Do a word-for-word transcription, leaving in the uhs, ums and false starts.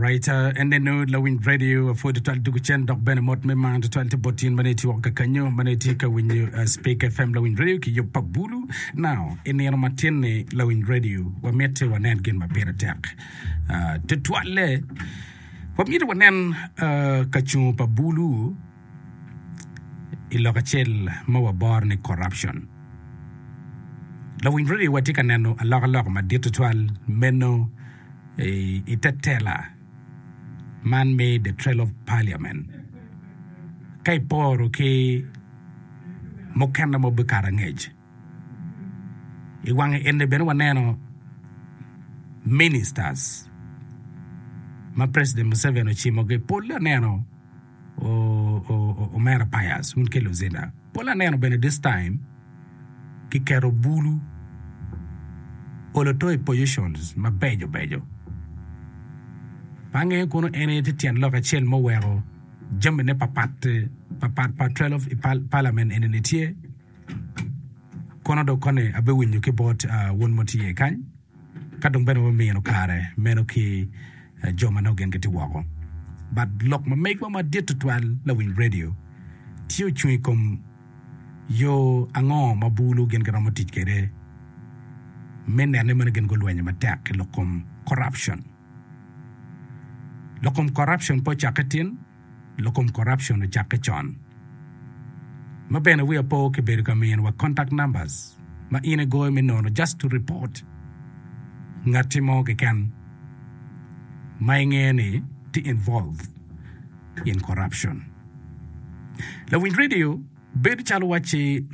right, uh, and then no Lawin Radio for the twelve to chen dog benamot me man to twelve fourteen maneti waka kanyo maneti ka when you uh, speak F M Lawin Radio ki yo pabulu now in the matine Lawin Radio wa mete wa nan gen mapera tak uh to twale wa mete wa nan uh kachu pabulu ilokachel mawa borne corruption Lawin Radio wa tika nano alok alok ma dito twal meno e itatela man made the trail of parliament kay poro ke mokanda mo bukara ngej e wange ende ben waneno ministers ma president Museveni chimo ke pola neno o o o mera payas un ke lozenda pola neno ben this time ki kero bulu o lo toy positions ma bejo bejo Pange kono ene te tian loka chel mo wero jambe ne papat papat patrol of parliament ene ne tie kono do kone abe winyo ke bot uh, won moti ye kan kadong beno me no kare meno ki uh, joma no gen geti wako but lok ma make ma dit to twal Lawin Radio tio chui kom yo ango mabulu gen gara moti kere men ne men gen go lwanya matak lokom corruption Lokom corruption po chakatin, lokom corruption o chakachon. Ma bene we po ke beru kami wa contact numbers. Ma ine go me no just to report. Ngati mo ke kan mai ngene to involve in corruption. Lawin Radio beru chalo wachi